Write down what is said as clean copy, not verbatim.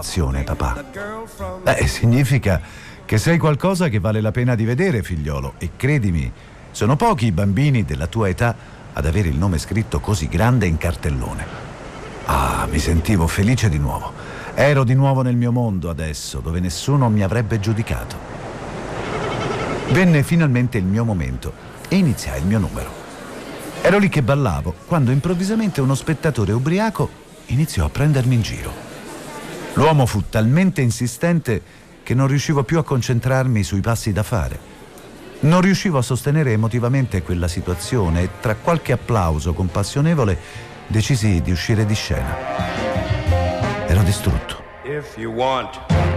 soddisfazione, papà. Significa che sei qualcosa che vale la pena di vedere, figliolo, e credimi, sono pochi i bambini della tua età ad avere il nome scritto così grande in cartellone. Ah, mi sentivo felice di nuovo. Ero di nuovo nel mio mondo adesso, dove nessuno mi avrebbe giudicato. Venne finalmente il mio momento e iniziai il mio numero. Ero lì che ballavo quando improvvisamente uno spettatore ubriaco iniziò a prendermi in giro. L'uomo fu talmente insistente che non riuscivo più a concentrarmi sui passi da fare. Non riuscivo a sostenere emotivamente quella situazione e tra qualche applauso compassionevole decisi di uscire di scena. Ero distrutto.